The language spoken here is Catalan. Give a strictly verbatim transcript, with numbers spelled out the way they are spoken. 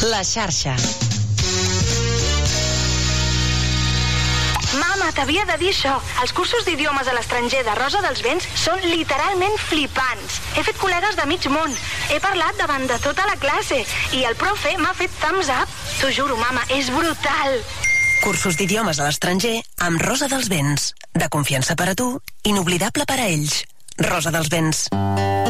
La xarxa. Mama, t'havia de dir això. Els cursos d'idiomes a l'estranger de Rosa dels Vents són literalment flipants. He fet col·legues de mig món. He parlat davant de tota la classe. I el profe m'ha fet thumbs up. T'ho juro, mama, és brutal. Cursos d'idiomes a l'estranger amb Rosa dels Vents. De confiança per a tu, inoblidable per a ells. Rosa dels Vents.